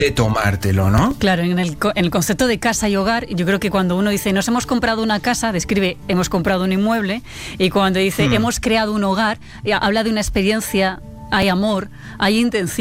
de tomártelo, ¿no? Claro, en el concepto de casa y hogar, yo creo que cuando uno dice nos hemos comprado una casa, describe hemos comprado un inmueble, y cuando dice hemos creado un hogar, habla de una experiencia, hay amor, hay intención.